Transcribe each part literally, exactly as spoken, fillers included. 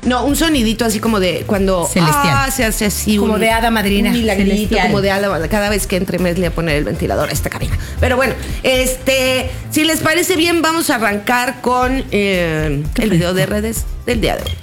No, un sonidito así como de cuando celestial. Ah, se hace así como un, de hada madrina. Un milagrito, celestial. como de hada, cada vez que entre Mes le voy a poner el ventilador a esta cabina. Pero bueno, este, si les parece bien, vamos a arrancar con eh, el video de redes del día de hoy.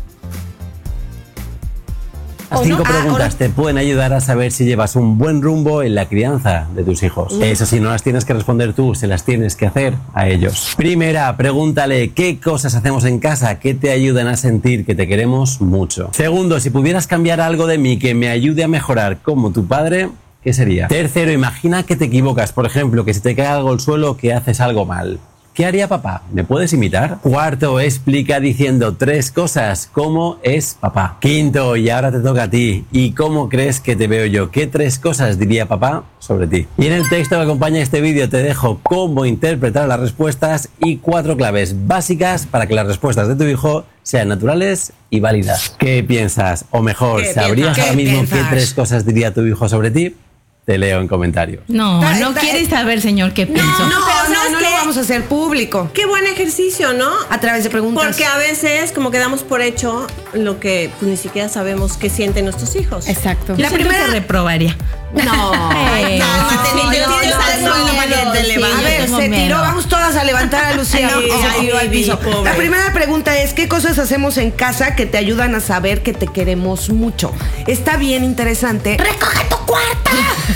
Las cinco no? preguntas Ah, te pueden ayudar a saber si llevas un buen rumbo en la crianza de tus hijos. Eso sí, no las tienes que responder tú, se las tienes que hacer a ellos. Primera, pregúntale qué cosas hacemos en casa que te ayudan a sentir que te queremos mucho. Segundo, si pudieras cambiar algo de mí que me ayude a mejorar como tu padre, ¿qué sería? Tercero, imagina que te equivocas, por ejemplo, que se te cae algo al suelo o que haces algo mal. ¿Qué haría papá? ¿Me puedes imitar? Cuarto, explica diciendo tres cosas. ¿Cómo es papá? Quinto, y ahora te toca a ti. ¿Y cómo crees que te veo yo? ¿Qué tres cosas diría papá sobre ti? Y en el texto que acompaña este vídeo te dejo cómo interpretar las respuestas y cuatro claves básicas para que las respuestas de tu hijo sean naturales y válidas. ¿Qué piensas? O mejor, ¿sabrías ahora mismo qué tres cosas diría tu hijo sobre ti? Te leo en comentarios. No, Da- no da- quieres saber, señor, qué pienso. No, No, no, pero no, ¿sabes no qué? lo vamos a hacer público. Qué buen ejercicio, ¿no? A través de preguntas. Porque a veces como que damos por hecho lo que pues, ni siquiera sabemos qué sienten nuestros hijos. Exacto. Yo La siento primera- que reprobaría. No. Ay, no, sí, tienes yo al tengo suelo, miedo, te sí, levantas. A yo ver, tengo se miedo. tiró, vamos todas a levantar a Lucía Ay, y se ay, tiró al baby, piso. pobre. La primera pregunta es, ¿qué cosas hacemos en casa que te ayudan a saber que te queremos mucho? Está bien interesante. ¡Recoge tu cuarto!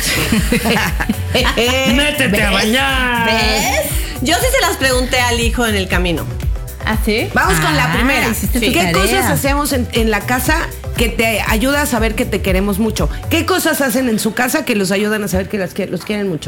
¡Métete a bañar! ¿Ves? Yo sí se las pregunté al hijo en el camino. ¿Ah, sí? Vamos con la Ah, primera. hiciste tu ¿Qué tarea. cosas hacemos en, en la casa que te ayuda a saber que te queremos mucho? ¿Qué cosas hacen en su casa que los ayudan a saber que las que- los quieren mucho?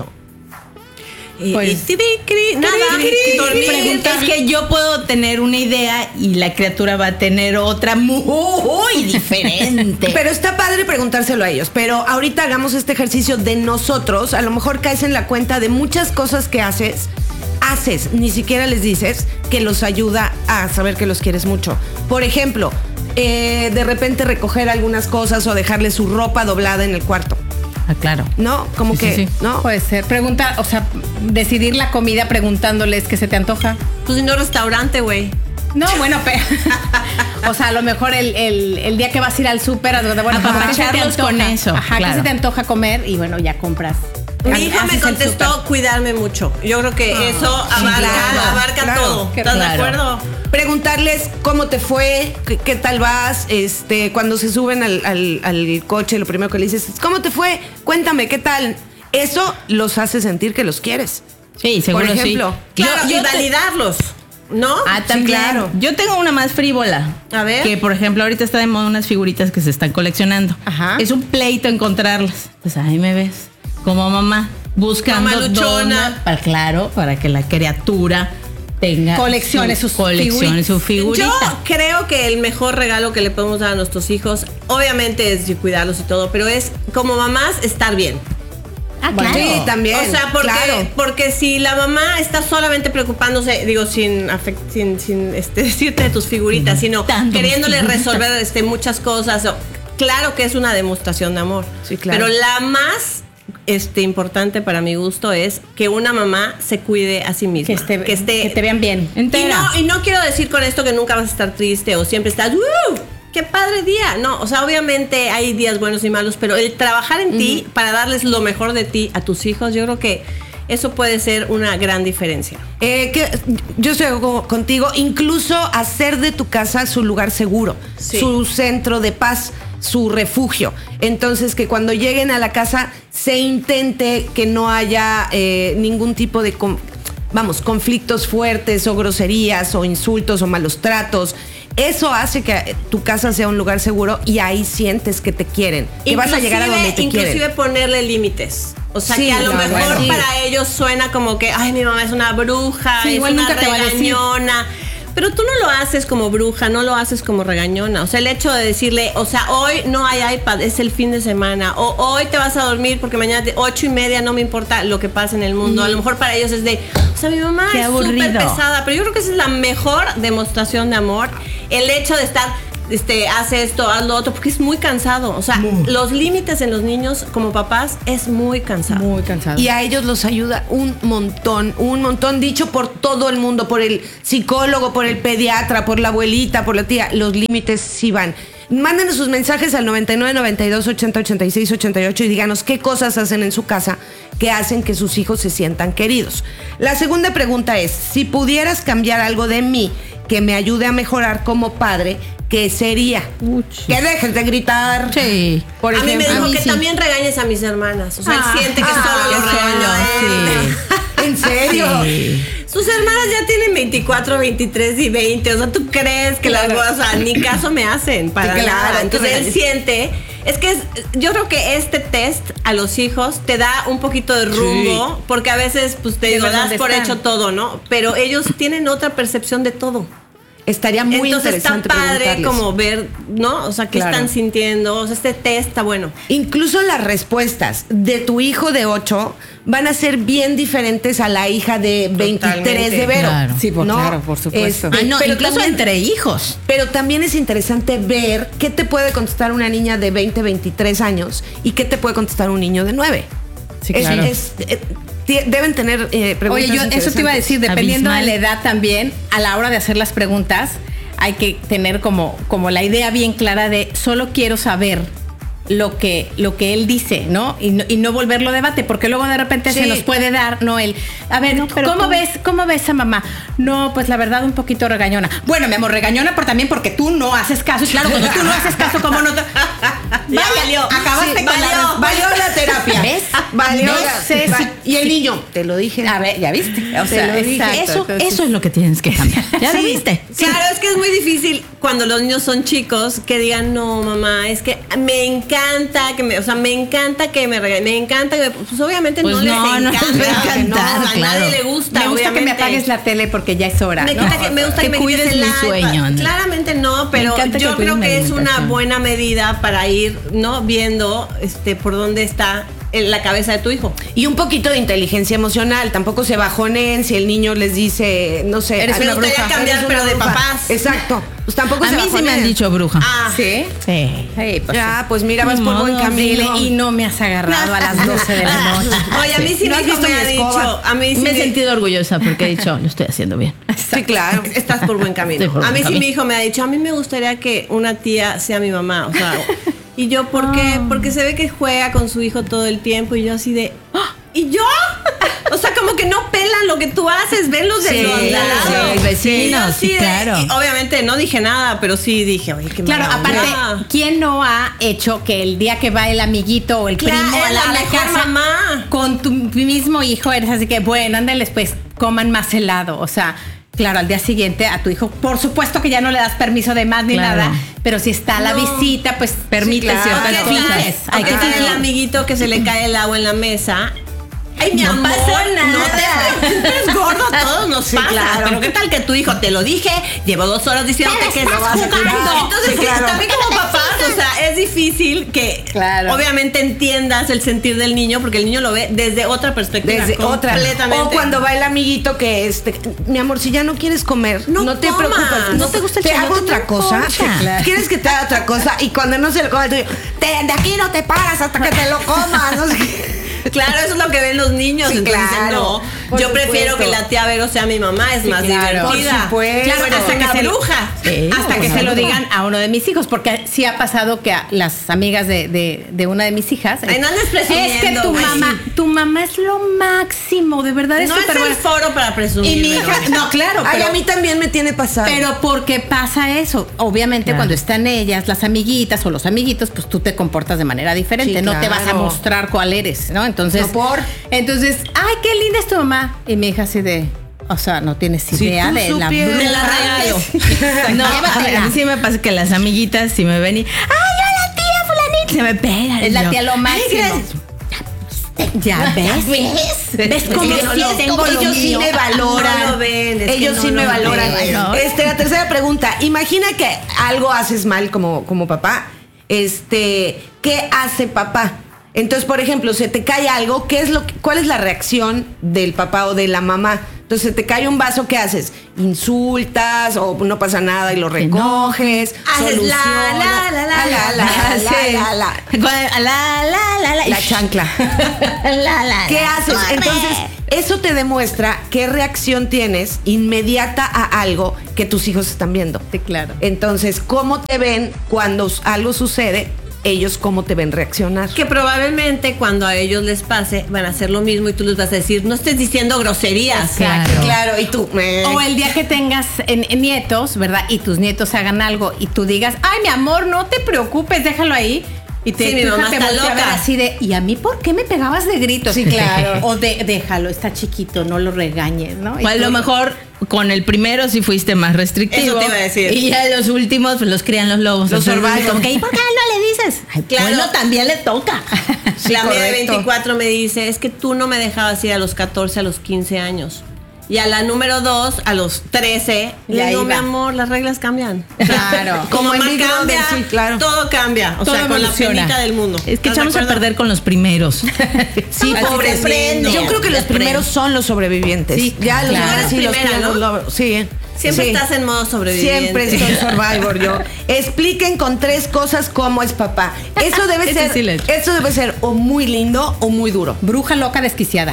Y, Pues, y tiri, cri, nada, dormir. Es que yo puedo tener una idea y la criatura va a tener otra muy diferente. Pero está padre preguntárselo a ellos. Pero ahorita hagamos este ejercicio de nosotros. A lo mejor caes en la cuenta de muchas cosas que haces. Haces, ni siquiera les dices que los ayuda a saber que los quieres mucho. Por ejemplo, eh, de repente recoger algunas cosas o dejarle su ropa doblada en el cuarto. Ah, claro. ¿No? Como Sí, que, sí, sí. ¿no? Puede ser. Pregunta, o sea, decidir la comida preguntándoles qué se te antoja. Pues si no restaurante, güey. No, bueno, pero. O sea, a lo mejor el, el, el día que vas a ir al súper, a donde, bueno, Apapacharlos ¿qué se te antoja? con eso, Ajá, claro. ¿qué se te antoja comer? Y bueno, ya compras. Mi hija Haces me el contestó súper. cuidarme mucho. Yo creo que eso abarca, claro, abarca claro. todo. Qué ¿Estás de claro. acuerdo? Preguntarles cómo te fue, qué, qué tal vas, este, cuando se suben al, al- al coche, lo primero que le dices es, ¿cómo te fue? Cuéntame, ¿qué tal? Eso los hace sentir que los quieres. Sí, seguro Por ejemplo, sí. Claro, Yo- yo y te- validarlos, ¿no? Ah, también. claro. Yo tengo una más frívola. A ver. Que, por ejemplo, ahorita está de moda unas figuritas que se están coleccionando. Ajá. Es un pleito encontrarlas. Pues ahí me ves, como mamá, buscando Mamá luchona. dónde- para, claro, para que la criatura tenga Coleccione su, sus coleccione figuritas. su figurita. Yo creo que el mejor regalo que le podemos dar a nuestros hijos, obviamente es cuidarlos y todo, pero es como mamás estar bien. Ah, Bueno, claro. sí, también. O sea, porque, claro. porque si la mamá está solamente preocupándose, digo, sin afect- sin, sin este, decirte de tus figuritas, sino Tanto queriéndole mis figuritas. resolver este, muchas cosas, o- claro que es una demostración de amor. Sí, claro. Pero la más este, importante para mi gusto es que una mamá se cuide a sí misma. Que, esté, que te vean bien. Y Entera. no, y no quiero decir con esto que nunca vas a estar triste o siempre estás, ¡uh! ¡Qué padre día! No, o sea, obviamente hay días buenos y malos, pero el trabajar en ti para darles lo mejor de ti a tus hijos, yo creo que eso puede ser una gran diferencia. Eh, que, yo estoy co- contigo, incluso hacer de tu casa su lugar seguro, Sí. su centro de paz, su refugio. Entonces, que cuando lleguen a la casa se intente que no haya eh, ningún tipo de, con- vamos, conflictos fuertes o groserías o insultos o malos tratos. Eso hace que tu casa sea un lugar seguro y ahí sientes que te quieren, que vas a llegar a donde te inclusive quieren. ponerle límites. O sea, Sí, que a lo no, mejor bueno, sí. para ellos suena como que, ay, mi mamá es una bruja, Sí, es igual una nunca te va a decir. regañona. Pero tú no lo haces como bruja, no lo haces como regañona. O sea, el hecho de decirle, o sea, hoy no hay iPad, es el fin de semana. O hoy te vas a dormir porque mañana de ocho y media no me importa lo que pasa en el mundo. A lo mejor para ellos es de, o sea, mi mamá Qué es súper aburrido. pesada. Pero yo creo que esa es la mejor demostración de amor. El hecho de estar este, haz esto, haz lo otro, porque es muy cansado. O sea, muy. Los límites en los niños como papás es muy cansado. Muy cansado. Y a ellos los ayuda un montón, un montón, dicho por todo el mundo, por el psicólogo, por el pediatra, por la abuelita, por la tía. Los límites sí van. Mándenos sus mensajes al noventa y nueve, noventa y dos, ochenta, ochenta y seis, ochenta y ocho y díganos qué cosas hacen en su casa que hacen que sus hijos se sientan queridos. La segunda pregunta es, si pudieras cambiar algo de mí que me ayude a mejorar como padre, ¿qué sería? Uchi. Que dejes de gritar. Sí. Por ejemplo, a mí me dijo que sí. También regañes a mis hermanas. O sea, ah, él siente que ah, solo los regaño a él. Sí. ¿En serio? Sí. Sus hermanas ya tienen veinticuatro, veintitrés y veinte. O sea, ¿tú crees que claro. las cosas, ni caso me hacen? Para sí, claro, nada. Entonces él siente. Es que es, yo creo que este test a los hijos te da un poquito de rumbo, sí. porque a veces, pues te digo, das por están? hecho todo, ¿no? Pero ellos tienen otra percepción de todo. Estaría muy Entonces interesante está padre como ver, ¿no? O sea, qué claro. están sintiendo. O sea, este test está bueno. Incluso las respuestas de tu hijo de ocho van a ser bien diferentes a la hija de veintitrés Totalmente. de Vero. Claro. Sí, por, ¿no? claro, por supuesto. Es, ah, no, pero incluso también, entre hijos. Pero también es interesante ver qué te puede contestar una niña de veinte, veintitrés años y qué te puede contestar un niño de nueve. Sí, claro. Es, es, es, deben tener eh, preguntas. Oye, yo eso te iba a decir, dependiendo Abismal. de la edad también, a la hora de hacer las preguntas, hay que tener como, como la idea bien clara de solo quiero saber lo que, lo que él dice, ¿no? Y, no? y no volverlo debate, porque luego de repente sí. se nos puede dar, ¿no? El, a ver, no, ¿cómo tú... ves cómo ves a mamá? No, pues la verdad un poquito regañona. Bueno, mi amor, regañona por también porque tú no haces caso. Y claro, cuando tú no haces caso, ¿cómo no te... Ya valió. Acabaste sí, con valió. la... Valió la terapia. ¿Ves? Valió no la... sé va... si... Y el niño, te lo dije. A ver, ya viste. O te sea, lo dije. Eso, Entonces... eso es lo que tienes que cambiar. ¿Ya sí, lo viste? Sí. Claro, es que es muy difícil cuando los niños son chicos que digan, no, mamá, es que me encanta que me... O sea, me encanta que me regalen, me encanta que me, pues obviamente pues no, no les encanta, no les va a encantar, no, a claro. nadie le gusta. Me gusta obviamente. que me apagues la tele porque ya es hora. Me, ¿no? que, me gusta que, que me cuides el mi iPad. sueño. ¿no? Claramente no, pero yo que creo que es una buena medida para ir, ¿no? Viendo este por dónde está en la cabeza de tu hijo. Y un poquito de inteligencia emocional, tampoco se bajonen si el niño les dice, no sé, eres una bruja, cambiar, pero de papás. Exacto. Pues tampoco a se mí bajonen. sí me han dicho bruja. Ah, ¿sí? Sí. sí pues ya, pues mira, vas por buen camino. Y no me has agarrado a las doce de la noche. Oye, a mí sí ¿No mi hijo me ha dicho, a mí sí me he sentido orgullosa porque he dicho, lo estoy haciendo bien. Sí, claro. Estás por buen camino. Por a mí buen sí camino. mi hijo me ha dicho, a mí me gustaría que una tía sea mi mamá, o sea, y yo, ¿por qué? Porque se ve que juega con su hijo todo el tiempo y yo así de, ¡ah! ¿Y yo? O sea, como que no pelan lo que tú haces, ven los de sí, los lados. Sí, vecinos, sí, de, claro. Y obviamente no dije nada, pero sí dije, oye, qué claro, maravilla. aparte, ¿quién no ha hecho que el día que va el amiguito o el claro, primo a la, la a la mejor casa mamá con tu mismo hijo eres así que, bueno, ándales, pues, coman más helado, o sea... Claro, al día siguiente a tu hijo, por supuesto que ya no le das permiso de más ni claro. nada, pero si está la no. visita, pues permite sí, claro. ciertas cosas. Hay que tener el amiguito que se le cae el agua en la mesa. Ay, mi no amor, pasa nada. No te eres gordo, a todos nos sí, pasa. Claro. Pero qué tal que tu hijo te lo dije, llevo dos horas diciéndote que estás jugando. Entonces, sí, claro. también como papás, o sea, es difícil que claro. obviamente entiendas el sentir del niño, porque el niño lo ve desde otra perspectiva. Desde otra. Completamente. O cuando va el amiguito que este, mi amor, si ya no quieres comer, no, no te preocupes. No te gusta el Te hago otra cosa. Sí, claro. ¿Quieres que te haga otra cosa? Y cuando no se lo come, tú de aquí no te paras hasta que te lo comas. No sé qué. Claro, eso es lo que ven los niños. Sí, entonces claro, no, yo prefiero que la tía Vero sea mi mamá, es sí, más claro, divertida. Por supuesto. Claro, hasta que se bruja. Sí, hasta que se lo digan a uno de mis hijos, porque sí ha pasado que a las amigas de, de, de una de mis hijas. Ay, no andes presumiendo. Es que tu wey. mamá, tu mamá es lo máximo, de verdad es no súper es el buena. foro para presumir. Y mi hija, no, claro. Ay, pero, a mí también me tiene pasado. Pero porque pasa eso. Obviamente claro. cuando están ellas, las amiguitas o los amiguitos, pues tú te comportas de manera diferente. Sí, no claro. te vas a mostrar cuál eres, ¿no? Entonces. No por. Entonces, ay, qué linda es tu mamá. Y mi hija así de, o sea, no tienes idea si de la de la regalo. No, a mí sí me pasa que las amiguitas si me ven y, ay, hola tía fulanita, se me pegan. Es la tía lo máximo. Ya ves, ves, ves cómo es que sí no, tengo ellos lo sí mío. me valoran, no lo ven, es ellos que sí no me lo valoran. ven, ¿no? Este, la tercera pregunta, imagina que algo haces mal como, como papá, este, ¿qué hace papá? Entonces, por ejemplo, se te cae algo, ¿qué es lo que, cuál es la reacción del papá o de la mamá? Entonces te cae un vaso, ¿qué haces? Insultas o no pasa nada y lo recoges. Haces la, la, la, la, la, la, la, sí. la, la, La, la, la, la. La chancla. La, la, ¿Qué la. haces? Corre. Entonces, eso te demuestra qué reacción tienes inmediata a algo que tus hijos están viendo. Sí, claro. Entonces, ¿cómo te ven cuando algo sucede? Ellos cómo te ven reaccionar. Que probablemente cuando a ellos les pase van a hacer lo mismo y tú les vas a decir, no estés diciendo groserías. Claro. Claro, y tú. eh, O el día que tengas en- en nietos, ¿verdad? Y tus nietos hagan algo y tú digas, ay, mi amor, no te preocupes, déjalo ahí. Y te, Sí, mi tu hija mamá te está voltea a ver loca. así de, ¿y a mí por qué me pegabas de gritos? Sí, claro. O de, déjalo, está chiquito, no lo regañes, ¿no? Y O a tú- lo mejor con el primero sí fuiste más restrictivo. Eso te iba a decir. Y ya los últimos pues, los crían los lobos. Los Entonces, Survivor. como que, ¿y por qué no le dices? Ay, Claro. Bueno, también le toca. Sí, la mía de correcto. veinticuatro me dice, es que tú no me dejabas ir a los catorce, a los quince años. Y a la número dos, a los trece, Y le ahí digo, mi va. amor, las reglas cambian. Claro. Como Como en mamá Big Brother, cambia, sí, claro. todo cambia. O Todo sea, con la evoluciona. penita del mundo. Es que ¿Estás de echamos a acuerdo? perder con los primeros. Sí, Así pobres se aprende. niños. Yo creo que los Se aprende. primeros son los sobrevivientes. Sí, ya los claro. demás sí los Primera, tiran ¿no? los lobos. Sí. Siempre sí. estás en modo sobreviviente. Siempre estoy Survivor yo. Expliquen con tres cosas cómo es papá. Eso debe Ese ser, sí lo he hecho. eso debe ser o muy lindo o muy duro. Bruja loca desquiciada.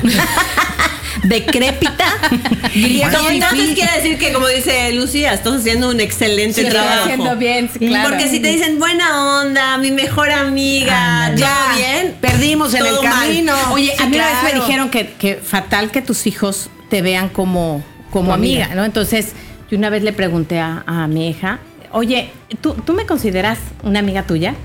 Decrépita. Griega No, entonces fifí. quiere decir que, como dice Lucía, estás haciendo un excelente Sí, trabajo. estás haciendo bien, sí, claro. Porque si te dicen buena onda, mi mejor amiga, Ándale. ¿todo Ya, bien? perdimos en el Todo mal. camino. Oye, Sí, a mí una vez me claro. dijeron que, que fatal que tus hijos te vean como, como Como amiga, amiga. ¿no? Entonces, yo una vez le pregunté a, a mi hija, oye, ¿tú, ¿tú me consideras una amiga tuya?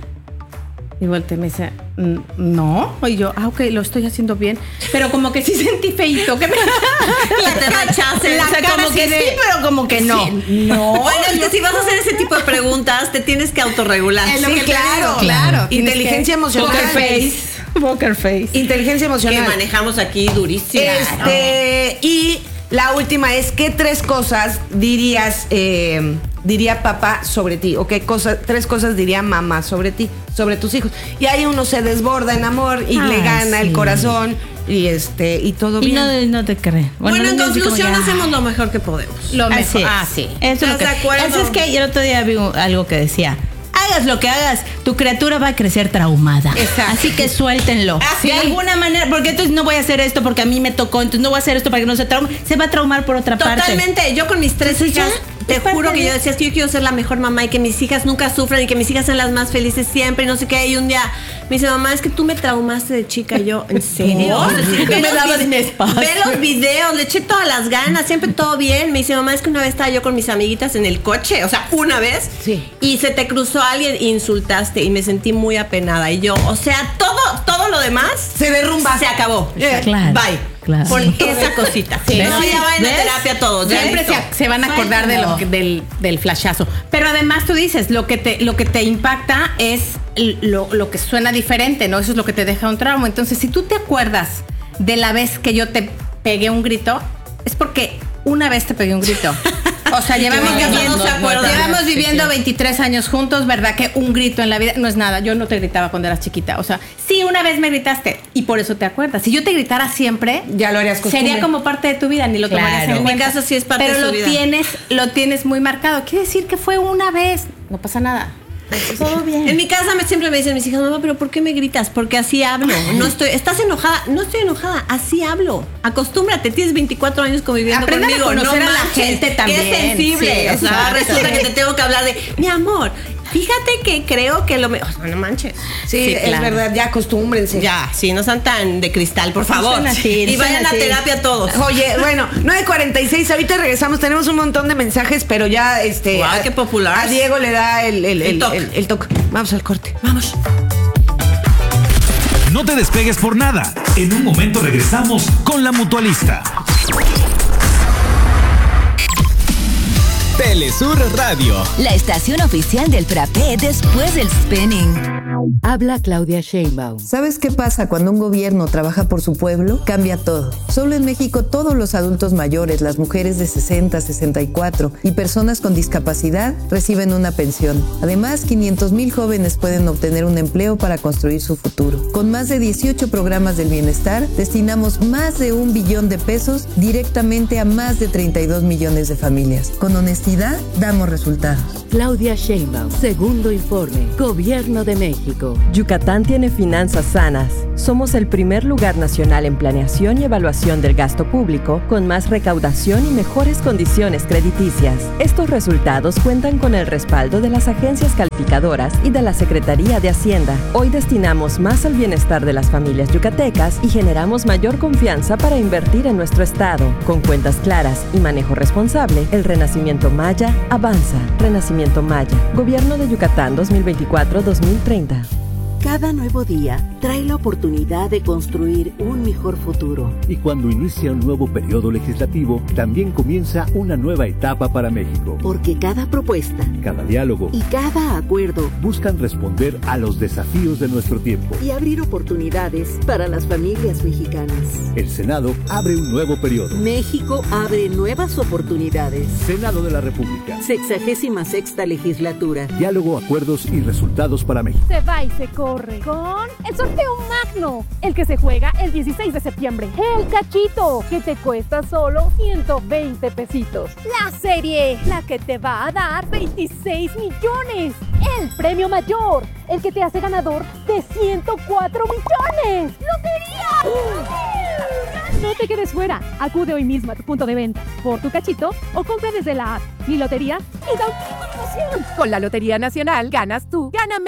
Y volteé y me dice, "Mm, no. Y yo, ah, ok, lo estoy haciendo bien. Pero como que sí sentí feíto. Que me... Que te rechacen. La O sea, cara como así que de- sí, pero como que no. Sí, no. Bueno, es que si vas a hacer ese tipo de preguntas, te tienes que autorregular. Es lo Sí, que te claro, digo. claro. Tienes Inteligencia que- emocional. Poker face. Poker face. Inteligencia Que emocional. manejamos aquí durísimo. Este, y la última es, ¿qué tres cosas dirías, eh, diría papá sobre ti? ¿O qué cosas, tres cosas diría mamá sobre ti, sobre tus hijos? Y ahí uno se desborda en amor y Ay, le gana el sí. corazón y este, y todo Y bien. no, no te cree. Bueno, en los niños así como conclusión, ya- hacemos lo mejor que podemos. Lo Así mejor. es. Ah, sí. Eso es lo ¿Estás que, de acuerdo? Eso es que yo el otro día vi un- algo que decía, hagas lo que hagas, tu criatura va a crecer traumada. Exacto. Así que suéltenlo. Así. De alguna manera, porque entonces no voy a hacer esto porque a mí me tocó, entonces no voy a hacer esto para que no se traume. Se va a traumar por otra parte. Totalmente. Yo con mis tres Entonces, hijas, ya, te es parte juro que de- yo decía, es que yo quiero ser la mejor mamá y que mis hijas nunca sufran y que mis hijas sean las más felices siempre y no sé qué. Y un día me dice, mamá, es que tú me traumaste de chica. Y yo, ¿en serio? No, Sí, no ve me los dabas vide- mi espacio. Ve los videos, le eché todas las ganas, siempre todo bien. Me dice, mamá, es que una vez estaba yo con mis amiguitas en el coche, o sea, una vez. Sí. Y se te cruzó alguien e insultaste y me sentí muy apenada. Y yo, o sea, todo, todo lo demás Se derrumba. se acabó. Eh, Claro, Bye. claro. Por Sí. esa cosita. Sí. No, ya vayan a ¿Ves? terapia todos. ya Siempre listo. se, se van a acordar de lo que- del, del flashazo. Pero además tú dices, lo que te, lo que te impacta es lo, lo que suena diferente, ¿no? Eso es lo que te deja un trauma. Entonces, si tú te acuerdas de la vez que yo te pegué un grito, es porque una vez te pegué un grito. O sea, llevamos bueno, viviendo, no se acuerdan. llevamos Sí, viviendo sí. veintitrés años juntos, ¿verdad? Que un grito en la vida no es nada. Yo no te gritaba cuando eras chiquita. O sea, sí, una vez me gritaste y por eso te acuerdas. Si yo te gritara siempre, Ya lo harías costumbre. sería como parte de tu vida, ni lo Claro. tomarías en En mi cuenta. caso sí es parte Pero de su lo vida. tienes, lo tienes muy marcado. Quiere decir que fue una vez. No pasa nada. Todo bien. En mi casa me, siempre me dicen mis hijas, mamá, pero ¿por qué me gritas? Porque así hablo. No estoy, ¿estás enojada? No estoy enojada, así hablo. Acostúmbrate, tienes veinticuatro años conviviendo Aprendan a conmigo. conocer no a la manches, gente también. Qué sensible. Sí, o sea, exacto. resulta que te tengo que hablar de, mi amor, fíjate que creo que lo mejor. No manches. Sí, es claro. verdad, ya acostúmbrense. Ya, sí, no sean tan de cristal, por favor. sean así, y no sean vayan a así. terapia todos. Oye, bueno, nueve cuarenta y seis, ahorita regresamos, tenemos un montón de mensajes, pero ya este Guau, a, qué popular. a Diego le da el, el, El el, toque. el- el toque. Vamos al corte. Vamos. No te despegues por nada. En un momento regresamos con la Mutualista. Telesur Radio. La estación oficial del frappé después del spinning. Habla Claudia Sheinbaum. ¿Sabes qué pasa cuando un gobierno trabaja por su pueblo? Cambia todo. Solo en México todos los adultos mayores, las mujeres de sesenta, sesenta y cuatro y personas con discapacidad reciben una pensión. Además, quinientos mil jóvenes pueden obtener un empleo para construir su futuro. Con más de dieciocho programas del bienestar, destinamos más de un billón de pesos directamente a más de treinta y dos millones de familias. Con honestidad, damos resultados. Claudia Sheinbaum, segundo informe, Gobierno de México. Yucatán tiene finanzas sanas. Somos el primer lugar nacional en planeación y evaluación del gasto público, con más recaudación y mejores condiciones crediticias. Estos resultados cuentan con el respaldo de las agencias calificadoras y de la Secretaría de Hacienda. Hoy destinamos más al bienestar de las familias yucatecas y generamos mayor confianza para invertir en nuestro estado. Con cuentas claras y manejo responsable, el Renacimiento Maya avanza. Renacimiento Maya, Gobierno de Yucatán dos mil veinticuatro a dos mil treinta. Cada nuevo día trae la oportunidad de construir un mejor futuro. Y cuando inicia un nuevo periodo legislativo, también comienza una nueva etapa para México. Porque cada propuesta, cada diálogo y cada acuerdo buscan responder a los desafíos de nuestro tiempo y abrir oportunidades para las familias mexicanas. El Senado abre un nuevo periodo. México abre nuevas oportunidades. Senado de la República. Sexagésima sexta legislatura. Diálogo, acuerdos y resultados para México. Se va y se corre con el sorteo magno, el que se juega el dieciséis de septiembre. El cachito, que te cuesta solo ciento veinte pesitos. La serie, la que te va a dar veintiséis millones. El premio mayor, el que te hace ganador de ciento cuatro millones. ¡Lotería! No te quedes fuera. Acude hoy mismo a tu punto de venta por tu cachito o compra desde la app Mi Lotería y da un tipo de emoción. Con la Lotería Nacional ganas tú. Gana